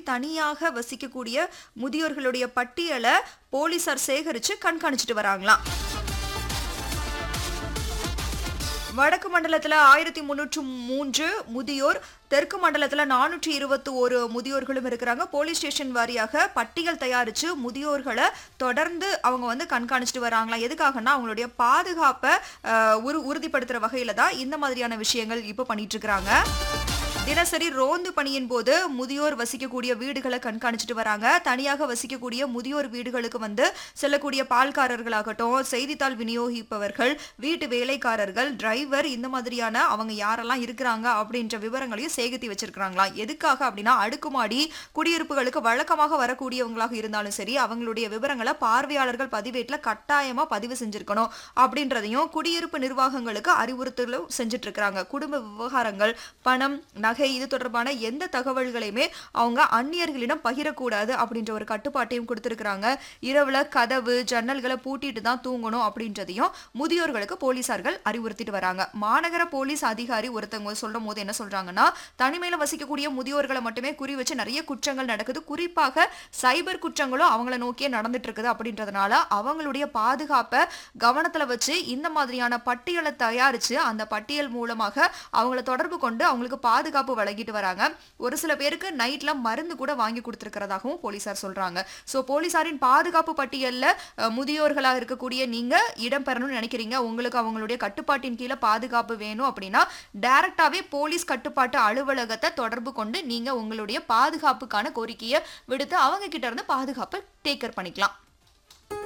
தனியாக வசிக்கக்கூடிய முதியோர்களுடைய பட்டியலை போலீசார் சேகரிச்சு கண்காணிச்சிட்டு வராங்களாம். வடக்கு மண்டலத்துல 1303 முதியோர், தெற்கு மண்டலத்துல 421 முதியோர்களும் இருக்கிறாங்க. போலீஸ் ஸ்டேஷன் வாரியாக பட்டியல் தயாரிச்சு முதியோர்களை தொடர்ந்து அவங்க கண்காணிச்சுட்டு வராங்களா. எதுக்காகனா அவங்களுடைய பாதுகாப்பை உறுதிப்படுத்துற வகையில தான் இந்த மாதிரியான விஷயங்கள் இப்ப பண்ணிட்டு இருக்காங்க. தினசரி ரோந்து பணியின் போது முதியோர் வசிக்கக்கூடிய வீடுகளை கண்காணிச்சுட்டு வராங்க. தனியாக வசிக்கக்கூடிய முதியோர் வீடுகளுக்கு செல்லக்கூடிய பால்காரர்களாகட்டும், செய்தித்தாள் விநியோகிப்பவர்கள், வீட்டு வேலைக்காரர்கள், டிரைவர், இந்த மாதிரியான அவங்க யாரெல்லாம் இருக்கிறாங்க அப்படின்ற விவரங்களையும் சேகரித்து வச்சிருக்காங்களா. எதுக்காக அப்படின்னா அடுக்குமாடி குடியிருப்புகளுக்கு வழக்கமாக வரக்கூடியவங்களாக இருந்தாலும் சரி, அவங்களுடைய விவரங்களை பார்வையாளர்கள் பதிவேட்டுல கட்டாயமா பதிவு செஞ்சிருக்கணும் அப்படின்றதையும் குடியிருப்பு நிர்வாகங்களுக்கு அறிவுறுத்தலும் செஞ்சுட்டு இருக்காங்க. குடும்ப விவகாரங்கள், பணம், நகை, இது தொடர்பான எந்த தகவல்களையுமே அவங்க அந்நியர்களிடம் பகிரக்கூடாது அப்படின்ற ஒரு கட்டுப்பாட்டையும் கொடுத்திருக்கிறாங்க. இரவுல கதவு ஜன்னல்களை பூட்டிட்டு தான் தூங்கணும் அப்படின்றதையும் முதியோர்களுக்கு போலீசார்கள் அறிவுறுத்திட்டு வராங்க. மாநகர போலீஸ் அதிகாரி ஒருத்தவங்க சொல்லும் போது என்ன சொல்றாங்கன்னா, தனிமையில வசிக்கக்கூடிய முதியோர்களை மட்டுமே குறி வச்சு நிறைய குற்றங்கள் நடக்குது, குறிப்பாக சைபர் குற்றங்களும் அவங்கள நோக்கியே நடந்துட்டு இருக்குது அப்படின்றதுனால அவங்களுடைய பாதுகாப்பை கவனத்துல வச்சு இந்த மாதிரியான பட்டியலை தயாரிச்சு அந்த பட்டியல் மூலமாக அவங்கள தொடர்பு கொண்டு அவங்களுக்கு பாதுகாப்பு வழங்கிட்டு வராங்க. ஒரு சில பேருக்கு நைட்ல மருந்து கூட வாங்கி கொடுத்திருக்கிறதாகவும் போலீசார் சொல்றாங்க. சோ போலீசாரின் பாதுகாப்பு பட்டியல்ல முதியோர்களா இருக்கக்கூடிய நீங்க இடம் பெறணும்னு நினைக்கிறீங்க, உங்களுக்கு அவங்களுடைய கட்டுப்பாட்டின் கீழே பாதுகாப்பு வேணும் அப்படின்னா டைரக்டாவே போலீஸ் கட்டுப்பாட்டு அலுவலகத்தை தொடர்பு கொண்டு நீங்க உங்களுடைய பாதுகாப்புக்கான கோரிக்கையை விடுத்து அவங்க கிட்ட இருந்து பாதுகாப்பை டேக்கர் பண்ணிக்கலாம்.